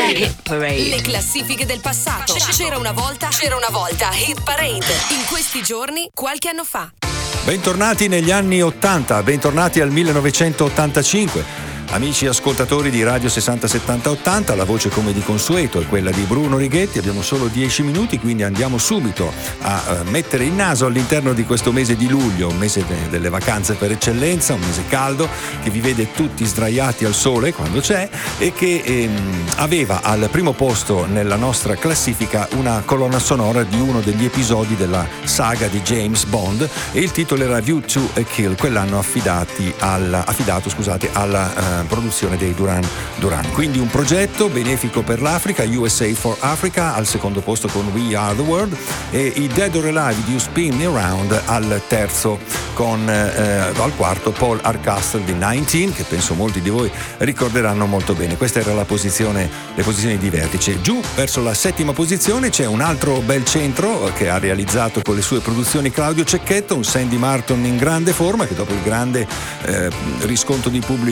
Hit Parade. Le classifiche del passato. C'era una volta Hit Parade. In questi giorni, qualche anno fa. Bentornati negli anni 80, bentornati al 1985. Amici ascoltatori di Radio 60 70 80, la voce come di consueto è quella di Bruno Righetti. Abbiamo solo 10 minuti, quindi andiamo subito a mettere il naso all'interno di questo mese di luglio, un mese delle vacanze per eccellenza, un mese caldo che vi vede tutti sdraiati al sole quando c'è e che aveva al primo posto nella nostra classifica una colonna sonora di uno degli episodi della saga di James Bond, e il titolo era View to a Kill. Quell'anno affidato alla produzione dei Duran Duran. Quindi un progetto benefico per l'Africa, USA for Africa al secondo posto con We Are the World, e i Dead or Alive di You Spin Me Around al terzo, con al quarto Paul Hardcastle di 19, che penso molti di voi ricorderanno molto bene. Questa era le posizioni di vertice. Giù verso la settima posizione c'è un altro bel centro che ha realizzato con le sue produzioni Claudio Cecchetto, un Sandy Martin in grande forma, che dopo il grande riscontro di pubblico